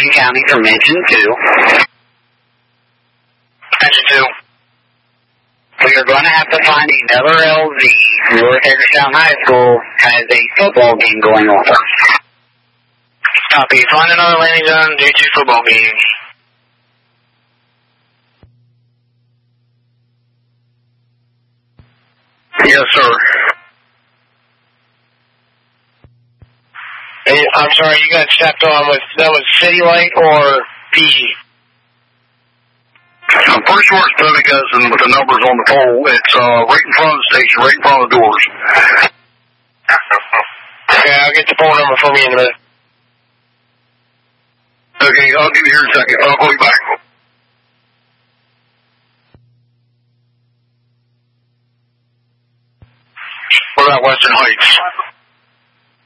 Jefferson County for mention 2. Mention 2. We are going to have to find another LZ. North Hagerstown High School has a football game going on. Copy. Find another landing zone due to football game. Yes, sir. Hey, I'm sorry, you got stepped on with, that was City Light or PG? I'm pretty sure it's Tony Cousin with the numbers on the pole. It's right in front of the station, right in front of the doors. Okay, I'll get the phone number for me in a minute. Okay, I'll give you here in a second. I'll call you back. What about Western Heights?